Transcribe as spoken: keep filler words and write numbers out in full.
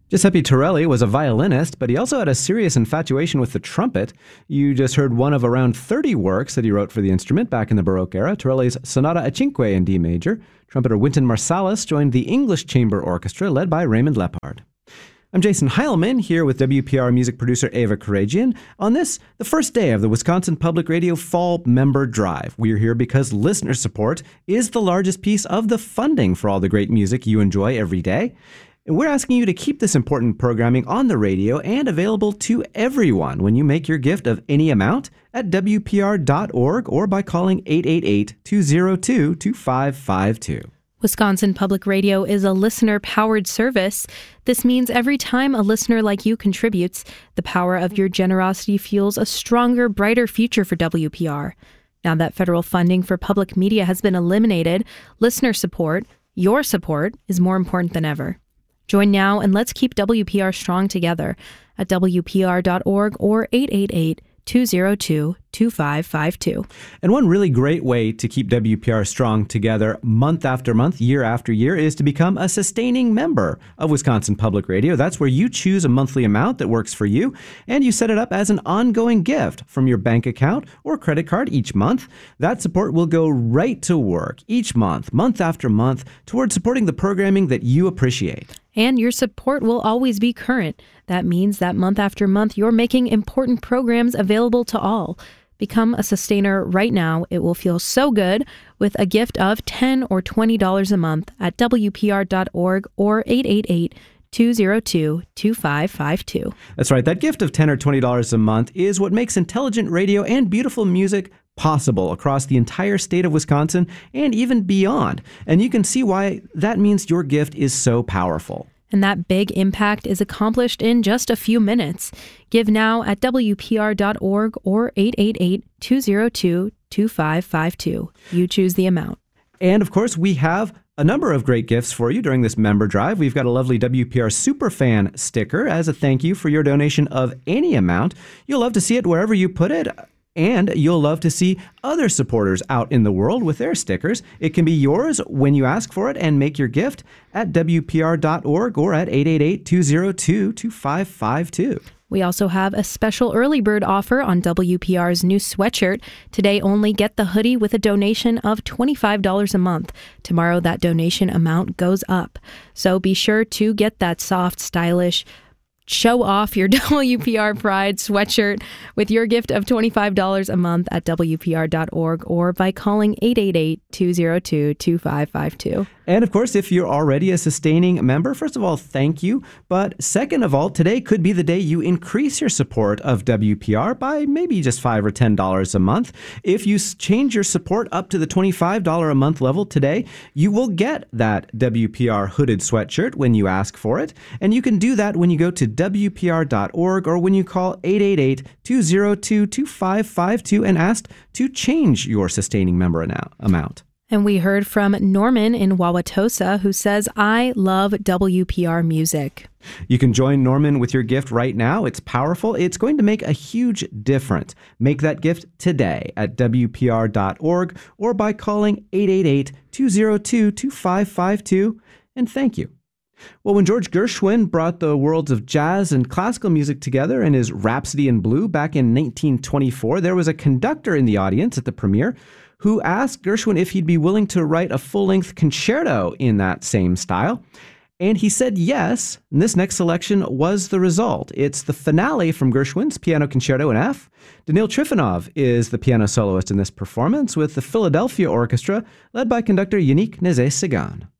Giuseppe Torelli was a violinist, but he also had a serious infatuation with the trumpet. You just heard one of around thirty works that he wrote for the instrument back in the Baroque era, Torelli's Sonata a Cinque in D major. Trumpeter Wynton Marsalis joined the English Chamber Orchestra, led by Raymond Lepard. I'm Jason Heilman, here with W P R music producer Ava Karagian. On this, the first day of the Wisconsin Public Radio Fall Member Drive. We're here because listener support is the largest piece of the funding for all the great music you enjoy every day. And we're asking you to keep this important programming on the radio and available to everyone when you make your gift of any amount at W P R dot org or by calling eight eight eight, two oh two, two five five two. Wisconsin Public Radio is a listener-powered service. This means every time a listener like you contributes, the power of your generosity fuels a stronger, brighter future for W P R. Now that federal funding for public media has been eliminated, listener support, your support, is more important than ever. Join now and let's keep W P R strong together at W P R dot org or eight eight eight, two oh two, two five five two. And one really great way to keep W P R strong together month after month, year after year, is to become a sustaining member of Wisconsin Public Radio. That's where you choose a monthly amount that works for you, and you set it up as an ongoing gift from your bank account or credit card each month. That support will go right to work each month, month after month, towards supporting the programming that you appreciate. And your support will always be current. That means that month after month, you're making important programs available to all. Become a sustainer right now. It will feel so good with a gift of ten dollars or twenty dollars a month at W P R dot org or eight eight eight, two oh two, two five five two. That's right. That gift of ten dollars or twenty dollars a month is what makes intelligent radio and beautiful music possible across the entire state of Wisconsin and even beyond. And you can see why that means your gift is so powerful. And that big impact is accomplished in just a few minutes. Give now at W P R dot org or eight eight eight, two oh two, two five five two. You choose the amount. And of course, we have a number of great gifts for you during this member drive. We've got a lovely W P R Superfan sticker as a thank you for your donation of any amount. You'll love to see it wherever you put it. And you'll love to see other supporters out in the world with their stickers. It can be yours when you ask for it and make your gift at W P R dot org or at eight eight eight, two oh two, two five five two. We also have a special early bird offer on W P R's new sweatshirt. Today only get the hoodie with a donation of twenty-five dollars a month. Tomorrow that donation amount goes up. So be sure to get that soft, stylish, show off your W P R Pride sweatshirt with your gift of twenty-five dollars a month at W P R dot org or by calling eight eight eight, two oh two, two five five two. And of course, if you're already a sustaining member, first of all, thank you. But second of all, today could be the day you increase your support of W P R by maybe just five or ten dollars a month. If you change your support up to the twenty-five dollars a month level today, you will get that W P R hooded sweatshirt when you ask for it. And you can do that when you go to W P R dot org or when you call eight eight eight, two oh two, two five five two and ask to change your sustaining member amount. And we heard from Norman in Wauwatosa, who says, I love W P R music. You can join Norman with your gift right now. It's powerful. It's going to make a huge difference. Make that gift today at W P R dot org or by calling eight eight eight, two oh two, two five five two. And thank you. Well, when George Gershwin brought the worlds of jazz and classical music together in his Rhapsody in Blue back in nineteen twenty-four, there was a conductor in the audience at the premiere who asked Gershwin if he'd be willing to write a full-length concerto in that same style. And he said yes, and this next selection was the result. It's the finale from Gershwin's Piano Concerto in F. Danil Trifonov is the piano soloist in this performance with the Philadelphia Orchestra, led by conductor Yannick Nézet-Séguin.